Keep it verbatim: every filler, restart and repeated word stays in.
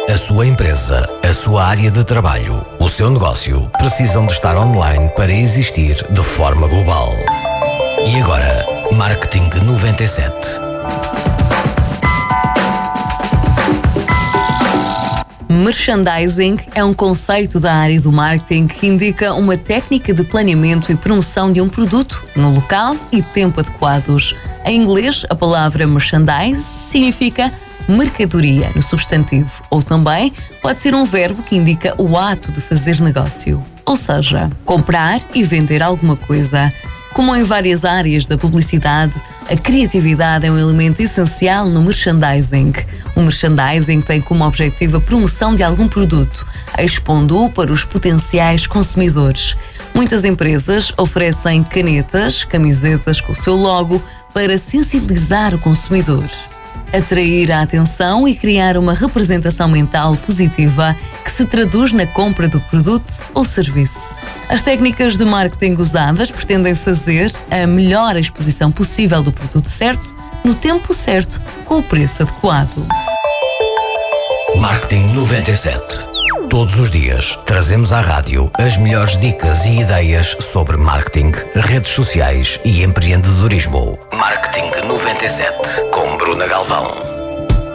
A sua empresa, a sua área de trabalho, o seu negócio precisam de estar online para existir de forma global. E agora, Marketing noventa e sete. Merchandising é um conceito da área do marketing que indica uma técnica de planeamento e promoção de um produto no local e tempo adequados. Em inglês, a palavra merchandise significa mercadoria no substantivo, ou também pode ser um verbo que indica o ato de fazer negócio, ou seja, comprar e vender alguma coisa. Como em várias áreas da publicidade, a criatividade é um elemento essencial no merchandising. O merchandising tem como objetivo a promoção de algum produto, expondo-o para os potenciais consumidores. Muitas empresas oferecem canetas, camisetas com o seu logo para sensibilizar o consumidor, atrair a atenção e criar uma representação mental positiva que se traduz na compra do produto ou serviço. As técnicas de marketing usadas pretendem fazer a melhor exposição possível do produto certo, no tempo certo, com o preço adequado. Marketing noventa e sete. Todos os dias trazemos à rádio as melhores dicas e ideias sobre marketing, redes sociais e empreendedorismo. Marketing noventa e sete com Bruna Galvão.